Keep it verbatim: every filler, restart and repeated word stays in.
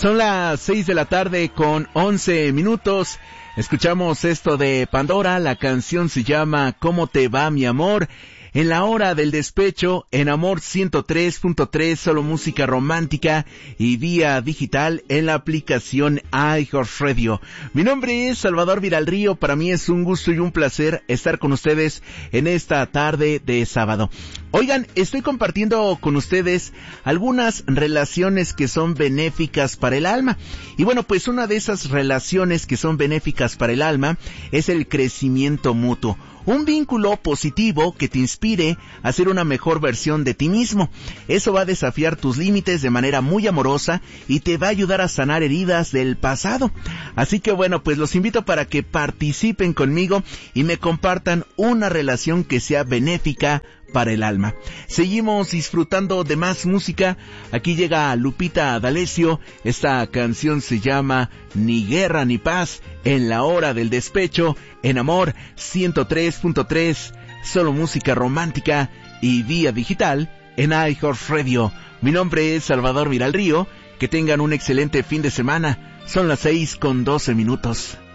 Son las seis de la tarde con once minutos. Escuchamos esto de Pandora, la canción se llama ¿Cómo te va mi amor? En la hora del despecho, en Amor ciento tres punto tres, solo música romántica y vía digital en la aplicación iHeartRadio. Mi nombre es Salvador Viralrío, para mí es un gusto y un placer estar con ustedes en esta tarde de sábado. Oigan, estoy compartiendo con ustedes algunas relaciones que son benéficas para el alma. Y bueno, pues una de esas relaciones que son benéficas para el alma es el crecimiento mutuo. Un vínculo positivo que te inspire a ser una mejor versión de ti mismo. Eso va a desafiar tus límites de manera muy amorosa y te va a ayudar a sanar heridas del pasado. Así que bueno, pues los invito para que participen conmigo y me compartan una relación que sea benéfica para el alma. Seguimos disfrutando de más música. Aquí llega Lupita D'Alessio. Esta canción se llama Ni Guerra ni Paz, en la hora del despecho, en Amor ciento tres punto tres, solo música romántica y vía digital en iHeartRadio. Mi nombre es Salvador Viralrío. Que tengan un excelente fin de semana. Son las seis con doce minutos.